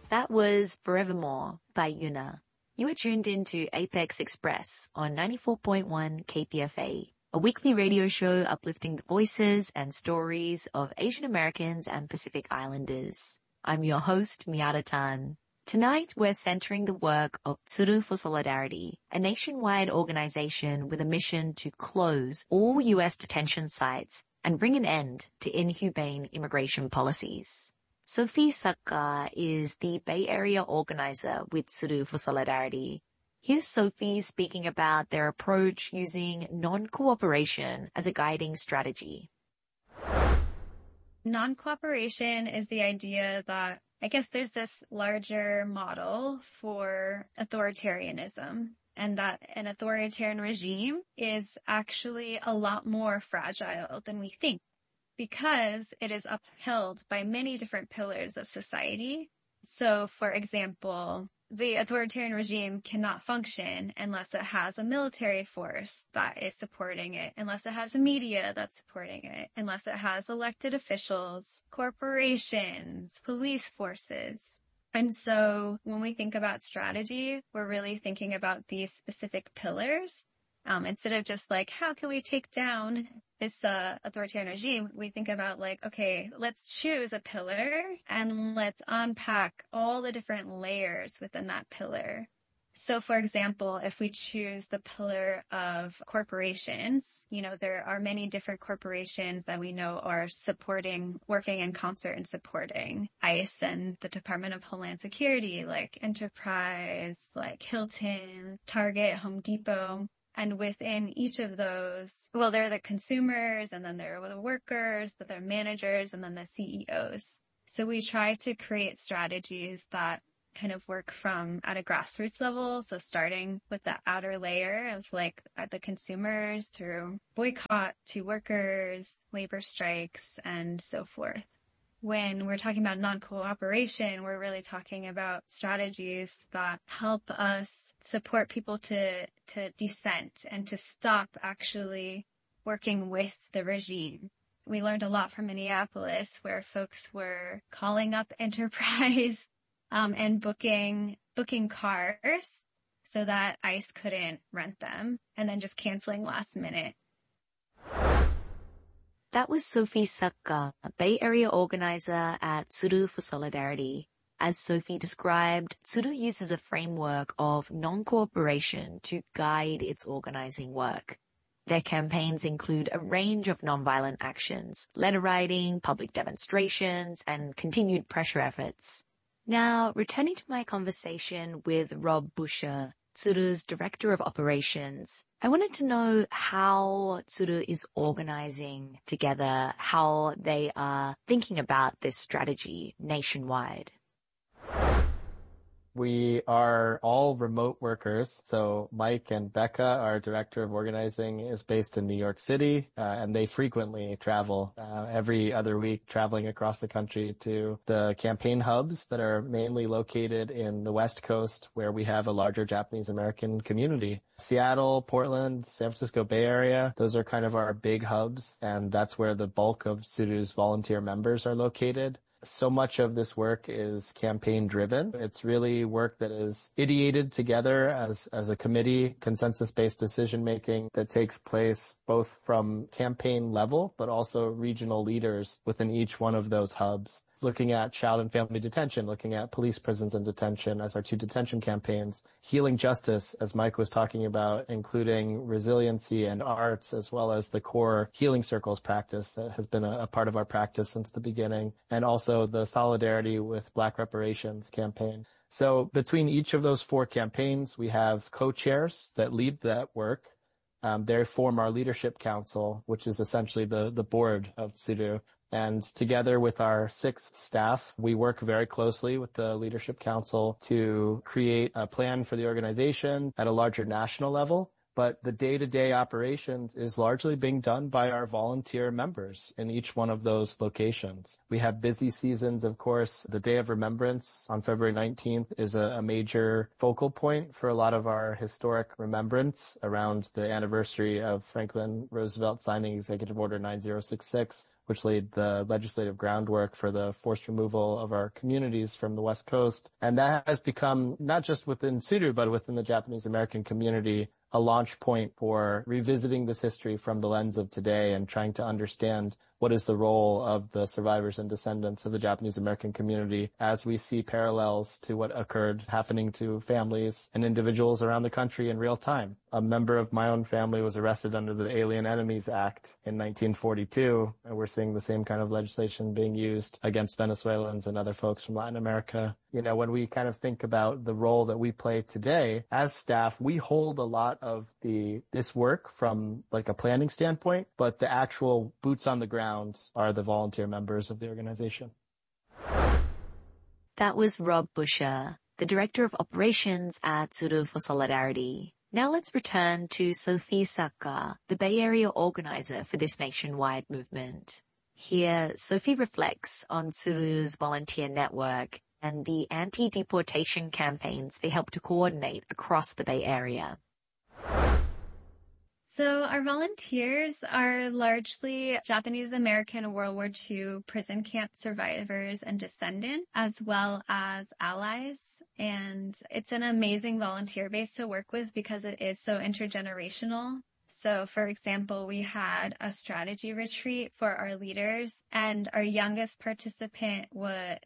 That was Forevermore by Yuna. You are tuned into Apex Express on 94.1 KPFA, a weekly radio show uplifting the voices and stories of Asian Americans and Pacific Islanders. I'm your host, Miata Tan. Tonight, we're centering the work of Tsuru for Solidarity, a nationwide organization with a mission to close all U.S. detention sites and bring an end to inhumane immigration policies. Sophie Sakka is the Bay Area organizer with Tsuru for Solidarity. Here's Sophie speaking about their approach using non-cooperation as a guiding strategy. Non-cooperation is the idea that, I guess there's this larger model for authoritarianism, and that an authoritarian regime is actually a lot more fragile than we think, because it is upheld by many different pillars of society. So, for example, the authoritarian regime cannot function unless it has a military force that is supporting it, unless it has a media that's supporting it, unless it has elected officials, corporations, police forces. And so when we think about strategy, we're really thinking about these specific pillars. Instead of just like, how can we take down this authoritarian regime, we think about like, okay, let's choose a pillar and let's unpack all the different layers within that pillar. So, for example, if we choose the pillar of corporations, there are many different corporations that we know are working in concert and supporting ICE and the Department of Homeland Security, like Enterprise, like Hilton, Target, Home Depot. And within each of those, well, there are the consumers, and then there are the workers, then there are managers, and then the CEOs. So we try to create strategies that kind of work from at a grassroots level. So starting with the outer layer of like the consumers through boycott to workers, labor strikes, and so forth. When we're talking about non-cooperation, we're really talking about strategies that help us support people to dissent and to stop actually working with the regime. We learned a lot from Minneapolis, where folks were calling up Enterprise and booking cars so that ICE couldn't rent them, and then just canceling last minute. That was Sophie Sakka, a Bay Area organizer at Tsuru for Solidarity. As Sophie described, Tsuru uses a framework of non-cooperation to guide its organizing work. Their campaigns include a range of nonviolent actions, letter writing, public demonstrations, and continued pressure efforts. Now, returning to my conversation with Rob Busher, Tsuru's Director of Operations, I wanted to know how Tsuru is organizing together, how they are thinking about this strategy nationwide. We are all remote workers. So Mike and Becca, our director of organizing, is based in New York City, and they frequently travel every other week, traveling across the country to the campaign hubs that are mainly located in the West Coast, where we have a larger Japanese American community. Seattle, Portland, San Francisco Bay Area, those are kind of our big hubs, and that's where the bulk of Tsuru's volunteer members are located. So much of this work is campaign driven. It's really work that is ideated together as a committee, consensus-based decision making that takes place both from campaign level, but also regional leaders within each one of those hubs. Looking at child and family detention, looking at police prisons and detention as our two detention campaigns, healing justice, as Mike was talking about, including resiliency and arts, as well as the core healing circles practice that has been a part of our practice since the beginning, and also the Solidarity with Black Reparations campaign. So between each of those four campaigns, we have co-chairs that lead that work. They form our leadership council, which is essentially the board of Tsuru. And together with our 6 staff, we work very closely with the Leadership Council to create a plan for the organization at a larger national level. But the day-to-day operations is largely being done by our volunteer members in each one of those locations. We have busy seasons, of course. The Day of Remembrance on February 19th is a major focal point for a lot of our historic remembrance around the anniversary of Franklin Roosevelt signing Executive Order 9066. which laid the legislative groundwork for the forced removal of our communities from the West Coast. And that has become, not just within Sudo, but within the Japanese American community, a launch point for revisiting this history from the lens of today and trying to understand what is the role of the survivors and descendants of the Japanese American community as we see parallels to what occurred happening to families and individuals around the country in real time. A member of my own family was arrested under the Alien Enemies Act in 1942, and we're seeing the same kind of legislation being used against Venezuelans and other folks from Latin America. You know, when we kind of think about the role that we play today as staff, we hold a lot of this work from like a planning standpoint, but the actual boots on the ground are the volunteer members of the organization. That was Rob Busher, the Director of Operations at Sudo for Solidarity. Now let's return to Sophie Saka, the Bay Area organizer for this nationwide movement. Here, Sophie reflects on Sudo's volunteer network and the anti-deportation campaigns they help to coordinate across the Bay Area. So our volunteers are largely Japanese American World War II prison camp survivors and descendants, as well as allies. And it's an amazing volunteer base to work with because it is so intergenerational. So, for example, we had a strategy retreat for our leaders, and our youngest participant was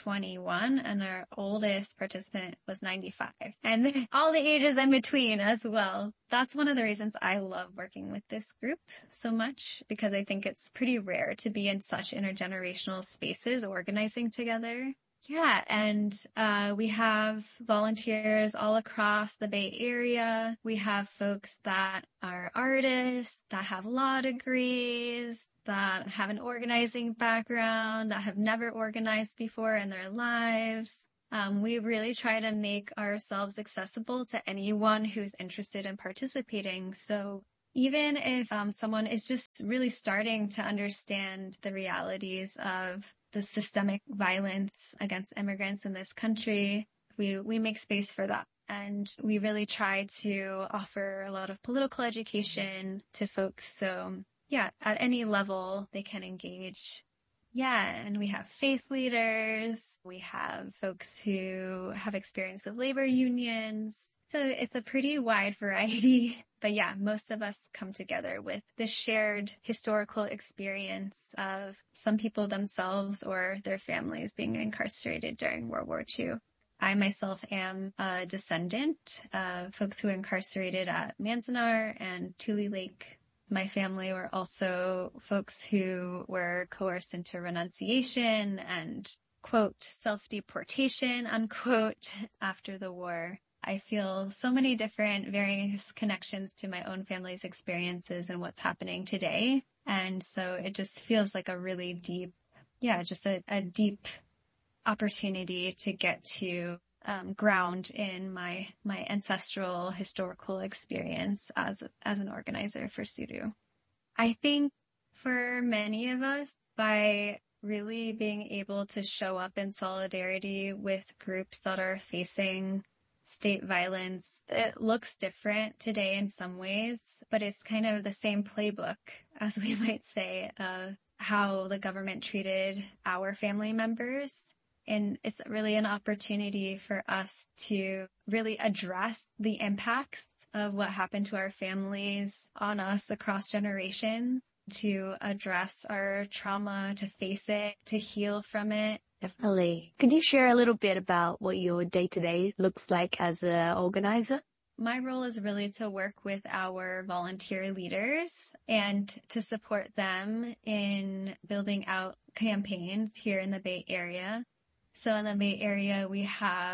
21, and our oldest participant was 95, and all the ages in between as well. That's one of the reasons I love working with this group so much, because I think it's pretty rare to be in such intergenerational spaces organizing together. Yeah, and we have volunteers all across the Bay Area. We have folks that are artists, that have law degrees, that have an organizing background, that have never organized before in their lives. We really try to make ourselves accessible to anyone who's interested in participating. So even if someone is just really starting to understand the realities of the systemic violence against immigrants in this country, we make space for that. And we really try to offer a lot of political education to folks. So yeah, at any level they can engage. Yeah, and we have faith leaders. We have folks who have experience with labor unions. So it's a pretty wide variety. But yeah, most of us come together with the shared historical experience of some people themselves or their families being incarcerated during World War II. I myself am a descendant of folks who were incarcerated at Manzanar and Tule Lake. My family were also folks who were coerced into renunciation and, quote, self-deportation, unquote, after the war. I feel so many different various connections to my own family's experiences and what's happening today. And so it just feels like a really deep, just a deep opportunity to get to ground in my ancestral historical experience as an organizer for Sudo. I think for many of us, by really being able to show up in solidarity with groups that are facing state violence, it looks different today in some ways, but it's kind of the same playbook, as we might say, of how the government treated our family members. And it's really an opportunity for us to really address the impacts of what happened to our families on us across generations, to address our trauma, to face it, to heal from it. Definitely. Could you share a little bit about what your day-to-day looks like as an organizer? My role is really to work with our volunteer leaders and to support them in building out campaigns here in the Bay Area. So in the Bay Area, we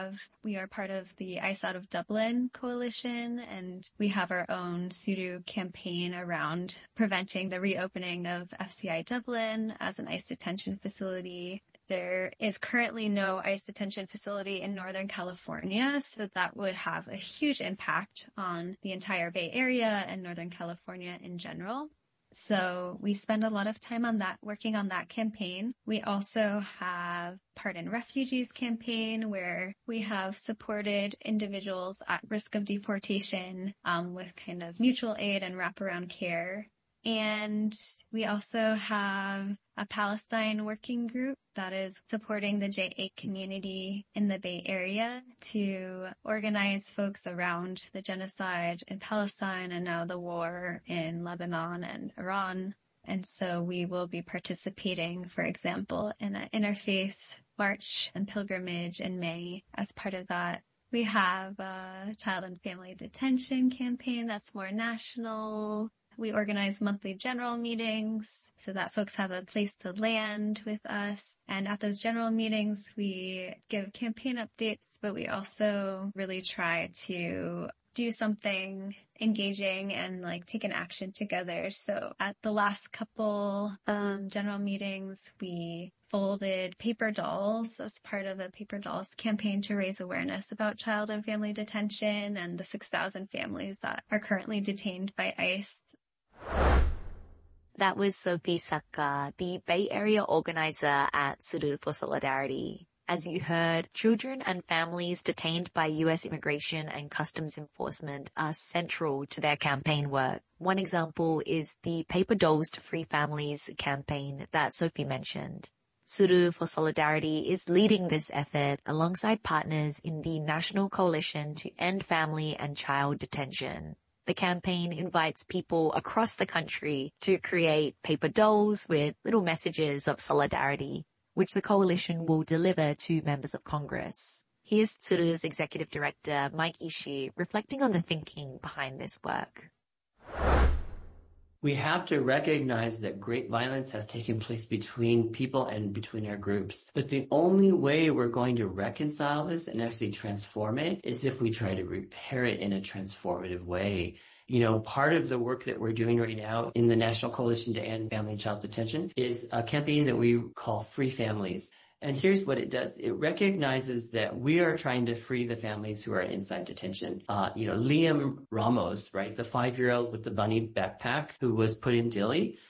are part of the ICE Out of Dublin coalition, and we have our own Sudo campaign around preventing the reopening of FCI Dublin as an ICE detention facility. There is currently no ICE detention facility in Northern California, so that would have a huge impact on the entire Bay Area and Northern California in general. So we spend a lot of time on that, working on that campaign. We also have Pardon Refugees campaign, where we have supported individuals at risk of deportation with kind of mutual aid and wraparound care. And we also have a Palestine working group that is supporting the J8 community in the Bay Area to organize folks around the genocide in Palestine and now the war in Lebanon and Iran. And so we will be participating, for example, in an interfaith march and pilgrimage in May as part of that. We have a child and family detention campaign that's more national. We organize monthly general meetings so that folks have a place to land with us. And at those general meetings, we give campaign updates, but we also really try to do something engaging and take an action together. So at the last couple general meetings, we folded paper dolls as part of the Paper Dolls campaign to raise awareness about child and family detention and the 6,000 families that are currently detained by ICE. That was Sophie Saka, the Bay Area organizer at Suru for Solidarity. As you heard, children and families detained by U.S. Immigration and Customs Enforcement are central to their campaign work. One example is the Paper Dolls to Free Families campaign that Sophie mentioned. Suru for Solidarity is leading this effort alongside partners in the National Coalition to End Family and Child Detention. The campaign invites people across the country to create paper dolls with little messages of solidarity, which the coalition will deliver to members of Congress. Here's Tsuru's executive director, Mike Ishii, reflecting on the thinking behind this work. We have to recognize that great violence has taken place between people and between our groups. But the only way we're going to reconcile this and actually transform it is if we try to repair it in a transformative way. Part of the work that we're doing right now in the National Coalition to End Family and Child Detention is a campaign that we call Free Families. And here's what it does. It recognizes that we are trying to free the families who are inside detention. Liam Ramos, right, the 5-year-old with the bunny backpack who was put in Dili,